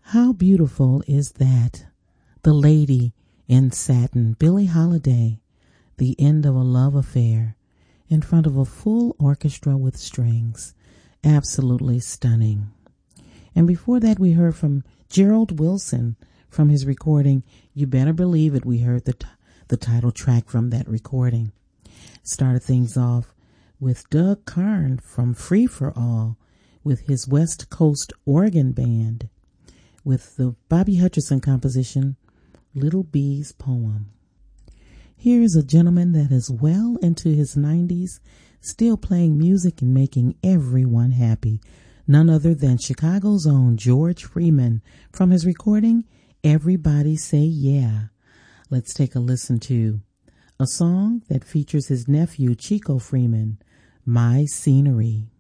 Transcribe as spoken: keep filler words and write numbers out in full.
How beautiful is that? The Lady in Satin, Billie Holiday, the end of a love affair, in front of a full orchestra with strings. Absolutely stunning. And before that, we heard from Gerald Wilson from his recording, You Better Believe It. We heard the, t- the title track from that recording. Started things off with Doug Karn from Free for All with his West Coast Organ Band with the Bobby Hutcherson composition, Little Bee's Poem. Here is a gentleman that is well into his nineties, still playing music and making everyone happy. None other than Chicago's own George Freeman from his recording, Everybody Say Yeah. Let's take a listen to a song that features his nephew Chico Freeman, My Scenery.